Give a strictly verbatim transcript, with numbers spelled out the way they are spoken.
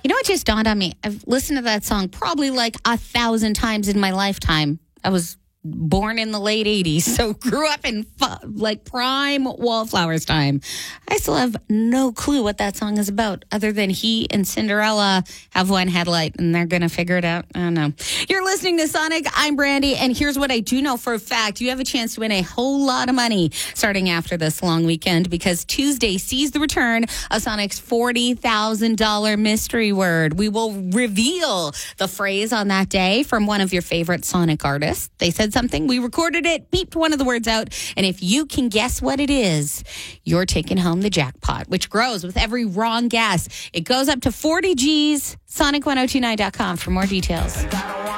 You know what just dawned on me? I've listened to that song probably like a thousand times in my lifetime. I was born in the late eighties, so grew up in fu- like prime Wallflowers time. I still have no clue what that song is about, other than he and Cinderella have one headlight and they're going to figure it out. I don't know. You're listening to Sonic. I'm Brandy, and here's what I do know for a fact. You have a chance to win a whole lot of money starting after this long weekend, because Tuesday sees the return of Sonic's forty thousand dollars mystery word. We will reveal the phrase on that day from one of your favorite Sonic artists. They said something, we recorded it, beeped one of the words out, and if you can guess what it is, you're taking home the jackpot, which grows with every wrong guess. It goes up to forty G's. Sonic ten twenty-nine dot com for more details.